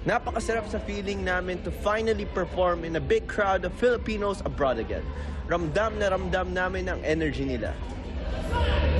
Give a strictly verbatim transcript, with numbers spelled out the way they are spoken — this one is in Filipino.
Napakasarap sa feeling namin to finally perform in a big crowd of Filipinos abroad again. Ramdam na ramdam namin ang energy nila.